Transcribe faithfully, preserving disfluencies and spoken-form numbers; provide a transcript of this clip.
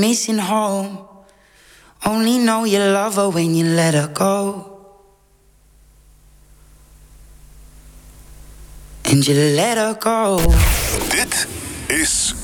missing home. Only know you love her when you let her go. And you let her go. Dit is